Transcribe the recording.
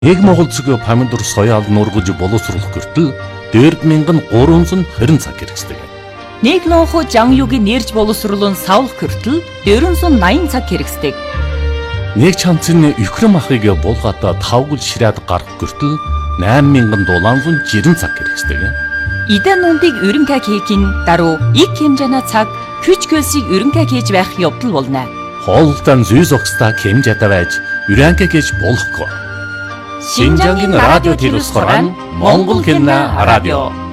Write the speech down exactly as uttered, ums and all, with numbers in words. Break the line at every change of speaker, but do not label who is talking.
Нэг Монгол цэгийн помидор соёал нургаж боловсруулах гэртэл дөрвөн мянган гурван зуун хорин цаг хэрэгсдэг.
Нэг нохо жанюгийн нэрж боловсруулан савлах гэртэл дөрвөн зуун наян цаг хэрэгсдэг.
Нэг чамцны өхрөн махыг булгаатаа тавгал ширээд гарах гэртэл найман мянган дулаан зуун жирэн цаг хэрэгсдэг.
Идэн нундыг өрөнгө хийхин даруй их хэмжээний цаг хүч хөлсийг өрөнгө хийж байх явдал болно.
Хоолтон зүйс огстай хэмжээтэй байж өрөнгө хийж болохгүй. Шинжангийн радио телевиз хорон Монгол хэмнэ радио